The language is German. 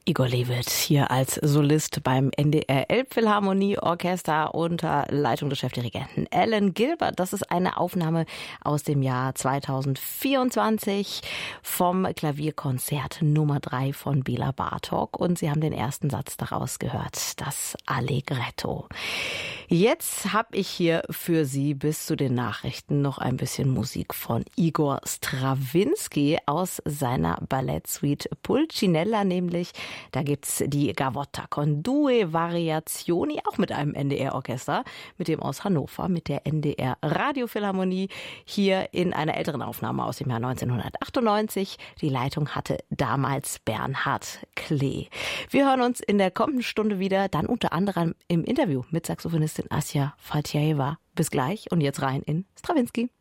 Igor Levit hier als Solist beim NDR Elbphilharmonieorchester unter Leitung des Chefdirigenten Alan Gilbert. Das ist eine Aufnahme aus dem Jahr 2024 vom Klavierkonzert Nummer 3 von Béla Bartók. Und Sie haben den ersten Satz daraus gehört, das Allegretto. Jetzt habe ich hier für Sie bis zu den Nachrichten noch ein bisschen Musik von Igor Strawinski aus seiner Ballettsuite Pulcinella, nämlich da gibt's die Gavotta con due variazioni, auch mit einem NDR-Orchester, mit dem aus Hannover, mit der NDR Radiophilharmonie, hier in einer älteren Aufnahme aus dem Jahr 1998. Die Leitung hatte damals Bernhard Klee. Wir hören uns in der kommenden Stunde wieder, dann unter anderem im Interview mit Saxophonistin Asja Faltjaeva. Bis gleich und jetzt rein in Strawinski.